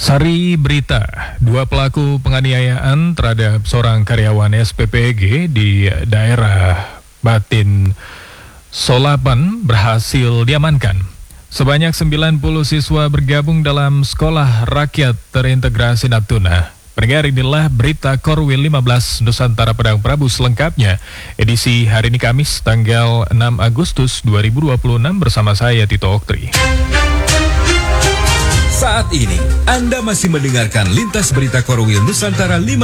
Sari berita, dua pelaku penganiayaan terhadap seorang karyawan SPPG di daerah Batin Solapan berhasil diamankan. Sebanyak 90 siswa bergabung dalam Sekolah Rakyat Terintegrasi Natuna. Pendengar, inilah berita Korwil 15 Nusantara Padang Prabu selengkapnya. Edisi hari ini Kamis tanggal 6 Agustus 2026 bersama saya Tito Oktri. Saat ini, Anda masih mendengarkan Lintas Berita Korwil Nusantara 15.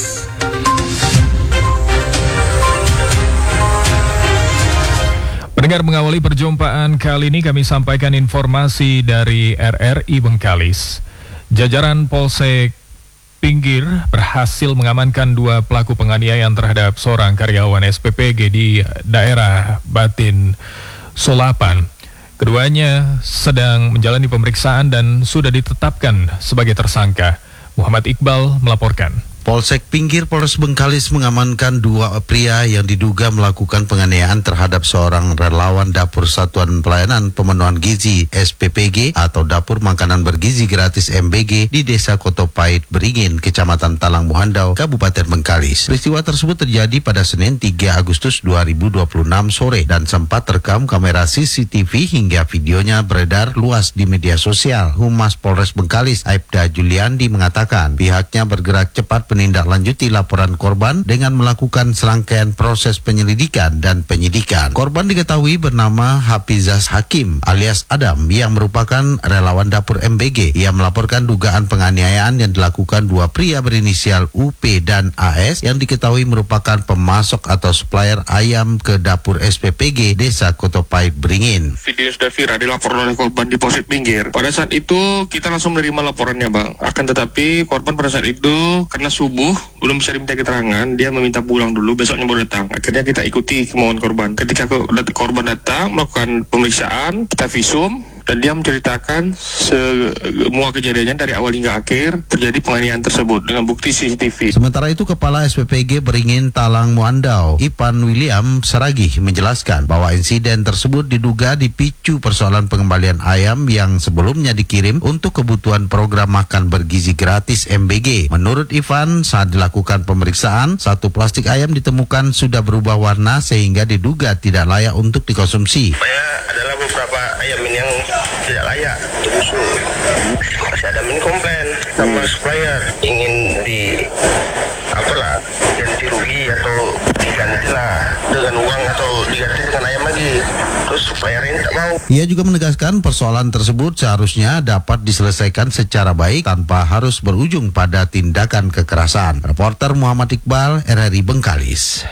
Pendengar, mengawali perjumpaan kali ini kami sampaikan informasi dari RRI Bengkalis. Jajaran Polsek Pinggir berhasil mengamankan dua pelaku penganiayaan terhadap seorang karyawan SPPG di daerah Batin Solapan. Keduanya sedang menjalani pemeriksaan dan sudah ditetapkan sebagai tersangka. Muhammad Iqbal melaporkan. Polsek Pinggir Polres Bengkalis mengamankan dua pria yang diduga melakukan penganiayaan terhadap seorang relawan Dapur Satuan Pelayanan Pemenuhan Gizi SPPG atau Dapur Makanan Bergizi Gratis MBG di Desa Kotopait Beringin, Kecamatan Talang Muhandau, Kabupaten Bengkalis. Peristiwa tersebut terjadi pada Senin 3 Agustus 2026 sore dan sempat terekam kamera CCTV hingga videonya beredar luas di media sosial. Humas Polres Bengkalis, Aibda Juliandi, mengatakan pihaknya bergerak cepat menindaklanjuti laporan korban dengan melakukan serangkaian proses penyelidikan dan penyidikan. Korban diketahui bernama Hafizas Hakim alias Adam yang merupakan relawan Dapur MBG. Ia melaporkan dugaan penganiayaan yang dilakukan dua pria berinisial UP dan AS yang diketahui merupakan pemasok atau supplier ayam ke Dapur SPPG Desa Kotopait Beringin. Video sudah viral dilaporkan oleh korban di Polsek Pinggir. Pada saat itu kita langsung menerima laporannya, Bang. Akan tetapi korban pada saat itu karena subuh belum bisa diminta keterangan, dia meminta pulang dulu, besoknya baru datang. Akhirnya kita ikuti kemauan korban. Ketika korban datang melakukan pemeriksaan, kita visum dan dia menceritakan semua kejadiannya dari awal hingga akhir terjadi penganiayaan tersebut dengan bukti CCTV. Sementara itu, Kepala SPPG Beringin Talang Muandau, Ipan William Saragih, menjelaskan bahwa insiden tersebut diduga dipicu persoalan pengembalian ayam yang sebelumnya dikirim untuk kebutuhan program makan bergizi gratis MBG. Menurut Ivan, saat dilakukan pemeriksaan, satu plastik ayam ditemukan sudah berubah warna sehingga diduga tidak layak untuk dikonsumsi. Adalah beberapa ayam ini yang tidak layak busuk. Masih ada ini komplain sama supplier ingin ganti rugi atau digantilah dengan uang atau diganti dengan ayam lagi. Terus supplier ini tak mau. Ia juga menegaskan persoalan tersebut seharusnya dapat diselesaikan secara baik tanpa harus berujung pada tindakan kekerasan. Reporter Muhammad Iqbal, RRI Bengkalis.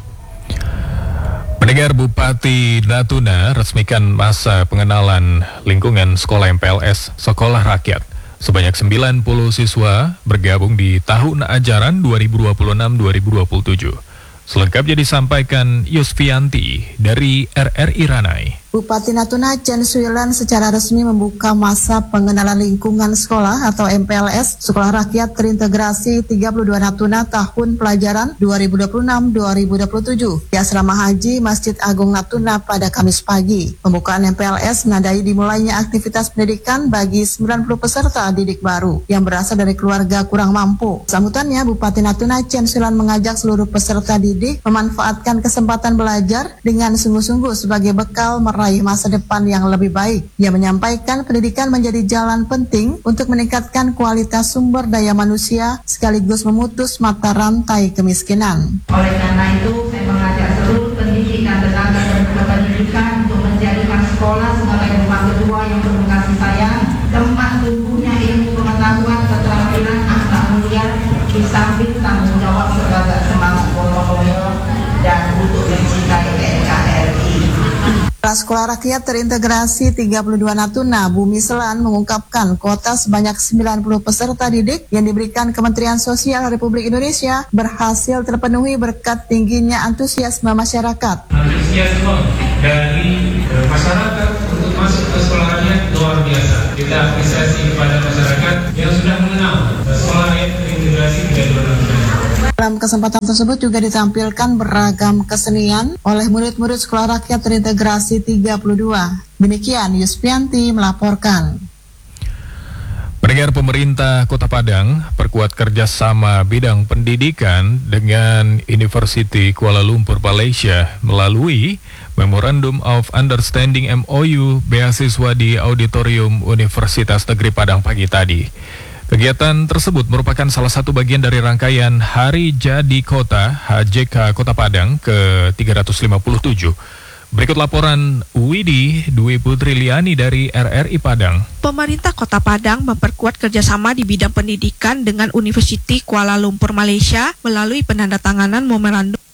Pendengar, Bupati Natuna resmikan masa pengenalan lingkungan sekolah MPLS Sekolah Rakyat. Sebanyak 90 siswa bergabung di tahun ajaran 2026-2027. Selengkapnya disampaikan Yusfianti dari RRI Ranai. Bupati Natuna Chen Suilan secara resmi membuka masa pengenalan lingkungan sekolah atau MPLS Sekolah Rakyat Terintegrasi 32 Natuna tahun pelajaran 2026-2027 di Asrama Haji Masjid Agung Natuna pada Kamis pagi. Pembukaan MPLS menandai dimulainya aktivitas pendidikan bagi 90 peserta didik baru yang berasal dari keluarga kurang mampu. Sambutannya, Bupati Natuna Chen Suilan mengajak seluruh peserta didik memanfaatkan kesempatan belajar dengan sungguh-sungguh sebagai bekal meraih masa depan yang lebih baik. Ia menyampaikan pendidikan menjadi jalan penting untuk meningkatkan kualitas sumber daya manusia sekaligus memutus mata rantai kemiskinan. Oleh karena itu, saya mengajak seluruh pendidik dan tenaga pendidikan untuk menjadikan sekolah sebagai rumah kedua yang penuh kasih sayang, tempat tumbuhnya ilmu pengetahuan, keterampilan, akhlak mulia, di samping tanggung jawab sebagai semangat gotong royong dan untuk mencintai NKRI. Sekolah Rakyat Terintegrasi 32 Natuna, Bumi Selan, mengungkapkan kuota sebanyak 90 peserta didik yang diberikan Kementerian Sosial Republik Indonesia berhasil terpenuhi berkat tingginya antusiasme masyarakat. Antusiasme dari masyarakat untuk masuk ke sekolah rakyat luar biasa. Kita apresiasi kepada masyarakat yang sudah mengenal sekolah rakyat terintegrasi 32 Natuna. Dalam kesempatan tersebut juga ditampilkan beragam kesenian oleh murid-murid Sekolah Rakyat Terintegrasi 32. Demikian Yusfianti melaporkan. Pendengar, pemerintah Kota Padang perkuat kerjasama bidang pendidikan dengan University Kuala Lumpur Malaysia melalui Memorandum of Understanding MOU beasiswa di Auditorium Universitas Negeri Padang pagi tadi. Kegiatan tersebut merupakan salah satu bagian dari rangkaian Hari Jadi Kota HJK Kota Padang ke-357. Berikut laporan Widi Dwi Putri Liani dari RRI Padang. Pemerintah Kota Padang memperkuat kerjasama di bidang pendidikan dengan Universiti Kuala Lumpur Malaysia melalui penandatanganan Memorandum